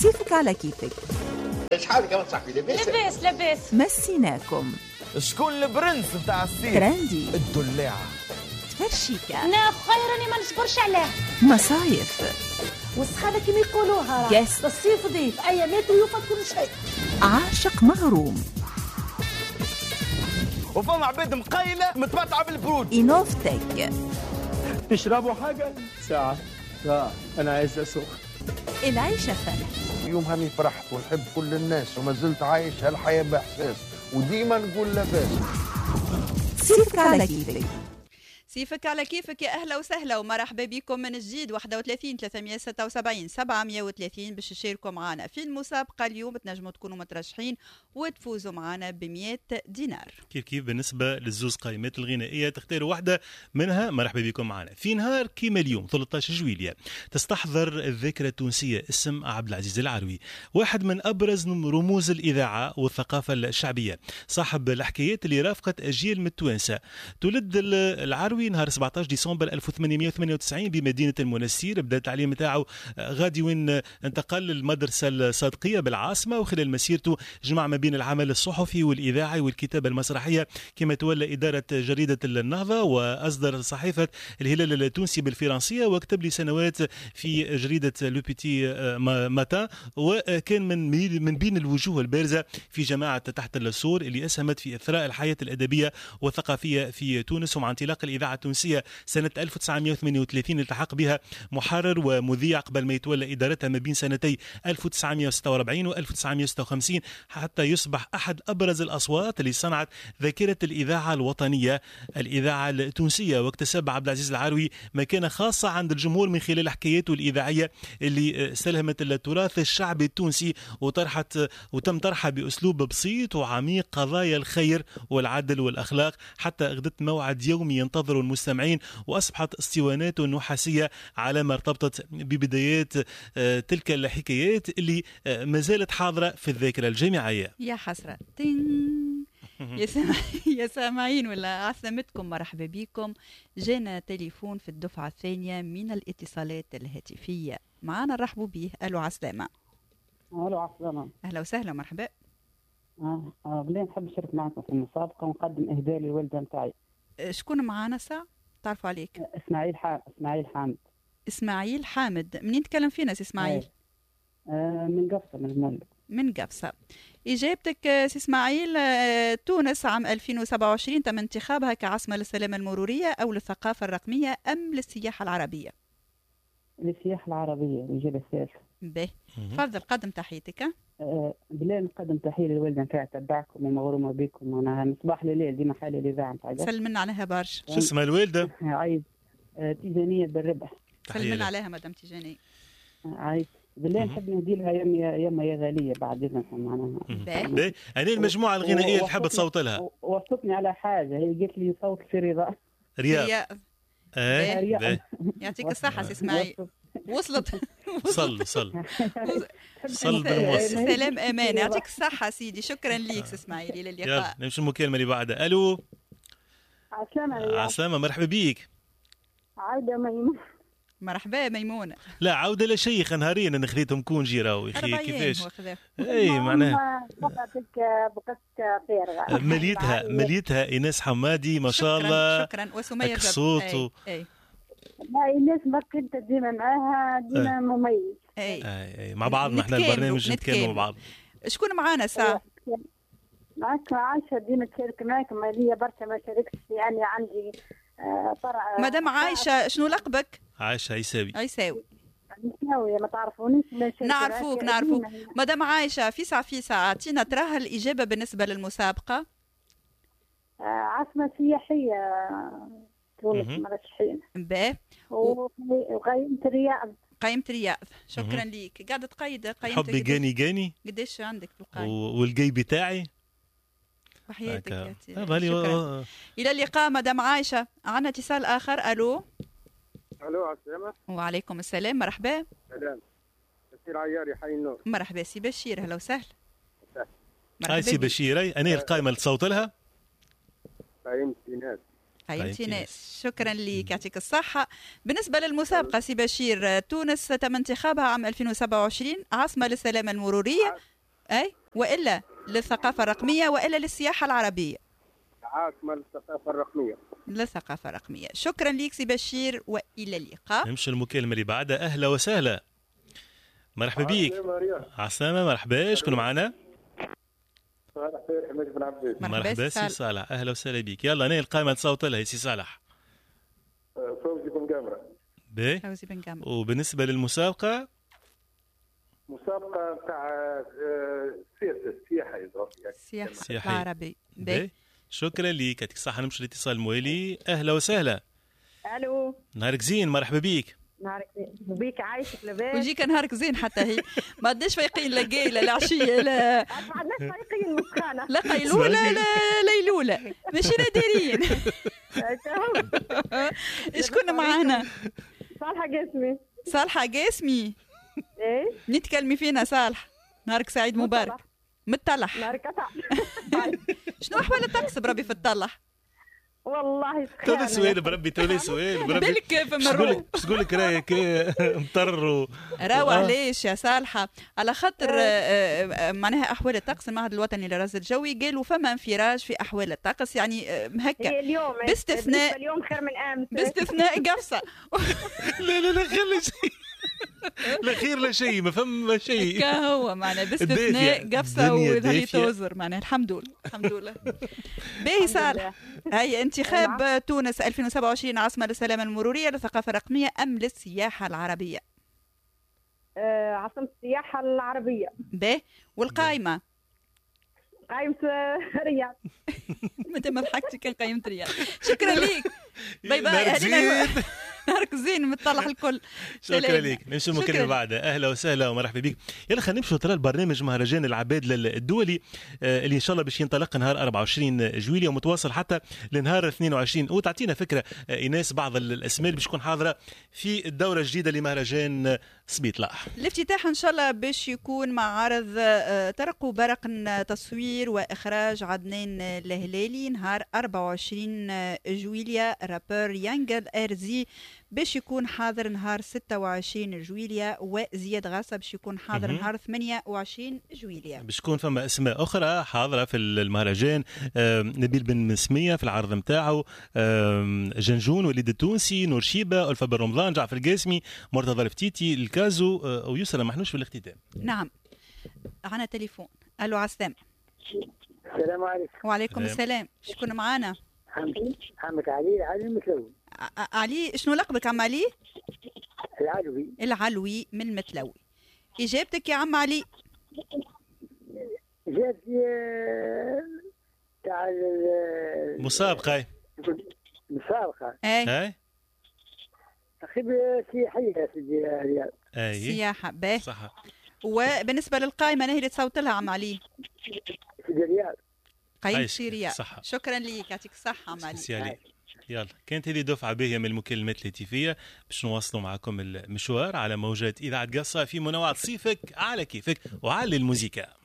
صيفك على كيفك. شحال كمان صاحبي لاباس مسيناكم. شكون البرنس نتاع الصيف؟ ترندي، الدلاعة، تفرشيكا، لا خيرني ما نصبرش عليه، مصايف، والسخانة كما يقولوها كاس، الصيف ضيف ايامات ويوفى كل شيء، عاشق مغروم، وفما عباد مقايلة متبطعة بالبرود. إنوفتك، تشربوا حاجة؟ ساعة أنا عايز أسوق. العيشة فرح. يوم هاني فرحت ونحب كل الناس وما زلت عايش هالحياة بإحساس وديما نقول لاباس. صيفك على كيفك. صيفك على كيفك، يا أهلا وسهلا ومرحبا بكم من جديد. 31 376 730 باش تشاركوا معنا في المسابقة اليوم. تنجموا تكونوا مترشحين وتفوزوا معنا ب100 دينار. كيف بالنسبة للزوز قائمات الغنائية تختاروا واحدة منها. مرحبا بكم معنا في نهار كيما اليوم 13 جويلية تستحضر الذاكرة التونسية اسم عبد العزيز العروي، واحد من أبرز رموز الإذاعة والثقافة الشعبية، صاحب الحكايات اللي رافقت أجيال من التوانسة. تولد العروي نهار 17 ديسمبر 1898 بمدينة المنستير. بدأ التعليم نتاعو غادي وين انتقل للمدرسة الصادقية بالعاصمة، وخلال مسيرته جمع ما بين العمل الصحفي والإذاعي والكتابة المسرحية، كما تولى إدارة جريدة النهضة وأصدر صحيفة الهلال التونسي بالفرنسية، وكتب لي سنوات في جريدة لوبيتي ماتان، وكان من بين الوجوه البارزة في جماعة تحت السور اللي أسهمت في إثراء الحياة الأدبية والثقافية في تونس. ومع انطلاق الإذاعة التونسية سنة 1938 التحق بها محرر ومذيع قبل ما يتولى إدارتها ما بين سنتي 1946 و 1956 حتى يصبح أحد أبرز الأصوات اللي صنعت ذاكرة الإذاعة الوطنية الإذاعة التونسية. واكتسب عبد العزيز العروي مكانة خاصة عند الجمهور من خلال حكاياته الإذاعية اللي استلهمت التراث الشعبي التونسي وتم طرحها بأسلوب بسيط وعميق قضايا الخير والعدل والأخلاق، حتى أخذت موعد يومي ينتظر المستمعين، وأصبحت اسطواناته النحاسية علامة ارتبطت ببدايات تلك الحكايات اللي ما زالت حاضرة في الذاكرة الجامعية. يا حسرة يا سامعين ولا عسلامتكم، مرحبا بكم. جانا تليفون في الدفعة الثانية من الاتصالات الهاتفية، معنا نرحبوا به. ألو عسلامة. ألو عسلامة، أهلا وسهلا مرحبا. بلين نحب نشارك معكم في المسابقة ونقدم إهداء للوالدة متاعي. شكون معنا سا؟ تعرفوا عليك؟ إسماعيل حامد. إسماعيل حامد، منين تكلم فينا سي إسماعيل؟ من قفصة، من المملكة. من قفصة. إجابتك سي إسماعيل، تونس عام 2027 تم انتخابها كعاصمة للسلامة المرورية أو للثقافة الرقمية أم للسياحة العربية؟ للسياحة العربية، الإجابة الثالثة. به، تفضل قدم تحيتك. بلين نقدم تحية للوالدة نتاعي، تبعكم ومغرومة بكم، أنا من صباح لليل ديما حالة الإذاعة نتاعي. سلمنا عليها برشا. شو اسمها الوالدة؟ عايز تيجانية بالربح. سلمنا عليها مدام تيجانية. عايز بالله نحب نهدي لها يما يا غالية بعد إذنكم معناها. باهي، أنا المجموعة الغنائية اللي تحب تصوت لها. وصفتني على حاجة، هي قالت لي صوت في رضا. رياض. يعطيك الصحة سي إسماعيل. وصلت. صل بالموصل. سلام امان، يعطيك الصحة سيدي، شكرا ليك سي إسماعيل. إلى اللقاء. يلا نمشي المكالمة اللي بعدها. ألو عسلامة. مرحبا بيك. عاودة ميمونة. مرحبا ميمونة. لا عودة لا شيخ، نهارين انا خذيتهم كونجي راهو يا اخي كيفاش. اي معناها مليتها ايناس حمادي ما شاء الله. شكرا وسمية الصوت. لا ايناس ما كنت ديما معاها، ديما مميز. اي مع بعضنا احنا البرنامج نتكلموا مع بعض. شكون معانا ساعة؟ معك عايشة، ديما تشارك معك، ما ليا برشا ما شاركتش، يعني عندي فرع. مدام عايشة شنو لقبك؟ عايشة عيساوي. ما تعرفونيش. نعرفوك. مدام عايشة، في ساعة اعطينا تراها الإجابة بالنسبة للمسابقة. عاصمة سياحية تونس مرشحين. باهي. قايمة رياض. شكرا ليك. قاعدة تقيد قايمتك. حبي جاني قديش عندك في القايمة؟ والجاي بتاعي وحياتك يا شكرا. إلى اللقاء مدام عايشة. عنا اتصال آخر. ألو عسلامة. وعليكم السلام. مرحبا. سلام. بشير عياري، حي النور. مرحبا سي بشير، هلا وسهلا. هاي سي بشير. أنا القائمة اللي تصوت لها قائمة إيناس. قيمتي ناس. شكرا لك، يعطيك الصحة. بالنسبة للمسابقة سي بشير، تونس تم انتخابها عام 2027 عاصمة للسلامة المرورية، أي وإلا للثقافة الرقمية وإلا للسياحة العربية؟ عاصمة للثقافة الرقمية. للثقافة الرقمية. شكرا لك سي بشير وإلى اللقاء. نمشي المكالمة اللي بعدها. أهلا وسهلا، مرحبا بيك. عسلامة، مرحبا، شكون معنا؟ مرحبا سي صالح، أهلا وسهلا بيك. يلا أنا القائمة تصوت لها سي صالح. فوزي بن قامرة. باهي. فوزي بن قامرة. وبالنسبة للمسابقة؟ مسابقة تاع السياحة العربي. باهي. شكرا لك، يعطيك الصحة. نمشي الاتصال الموالي. أهلا وسهلا. الو، نهارك زين، مرحبا بيك. نهارك بيك، عايشك لاباس. ويجيك نهارك زين حتى هي. ما قداش فايقين لا قايله لا عشيه لا ما عندناش فايقين مسخانه، لا قيلوله لا ليلوله، ماشي نادرين. شكون معانا؟ صالحة قاسمي. صالحة قاسمي. ايه نتكلمي فينا صالح. نهارك سعيد مبارك. متطلح. نهارك شنو احوال الطقس بربي في الطلح؟ والله تولي سؤال بربي، تولي سؤال بربي. بالك فما الروح. شو تقول لك رايك مطر راوح ليش يا صالحة؟ على خاطر معناها أحوال الطقس. المعهد الوطني للرصد الجوي قالوا فما انفراج في أحوال الطقس، يعني هكا اليوم باستثناء اليوم خير من أمس، باستثناء قفصة. لا خلي شيء، لا خير لا شيء، ما فما شيء كهو معنا باستثناء قفصة وذهي توزر معنا. الحمد لله الحمد لله. باهي صالح، هاي انتخاب تونس 2027 عاصمة للسلامة المرورية للثقافة الرقمية أم للسياحة العربية؟ عاصمة السياحة العربية. باهي. والقائمة؟ قائمة رياض. متى ما ضحكتي كان قائمة رياض. شكرا ليك، باي باي. نهارك زين متطلع الكل. شكرا لك. نمشي المكالمة بعدها. اهلا وسهلا ومرحبا بك. يلا خلينا نمشوا ترى البرنامج مهرجان العباد الدولي اللي ان شاء الله باش ينطلق نهار 24 جويلية ومتواصل حتى لنهار 22. وتعطينا فكره ايناس بعض الاسماء اللي باش تكون حاضره في الدوره الجديده لمهرجان سبيطلاح. الافتتاح ان شاء الله باش يكون مع عرض طرق وبرق تصوير واخراج عدنان الهلالي نهار 24 جويلية. رابر يانجل ارزي باش يكون حاضر نهار 26 جويلية، وزياد غاصة باش يكون حاضر نهار 28 جويلية. باش يكون فما اسماء اخرى حاضره في المهرجان، نبيل بن مسميه في العرض نتاعو، جنجون وليد التونسي، نور شيبه، ألفا بن رمضان، جعفر القاسمي، مرتضى الفتيتي، الكازو ويسرى محنوش في الاختتام. نعم. عنا تليفون. الو عسلامة. السلام عليكم. وعليكم السلام. شكون معانا؟ عمك علي المتلوي. علي، شنو لقبك عم علي؟ العلوي. العلوي من المتلوي. اجابتك يا عم علي؟ اجابتي تاع مسابقه. مسابقه. اي اخي سياحيه يا سيدي رياض. سياحه. باهي صح. وبالنسبه للقائمه نهي اللي تصوت لها عم علي؟ سيدي رياض. قيم سيريا. شكرا ليك، يعطيك الصحه عم علي. يلا كانت هذه دفعة باهية من المكالمات الهاتفية باش نواصلوا معكم المشوار على موجات إذاعة قصة في منوعات صيفك على كيفك وعلى الموسيقى.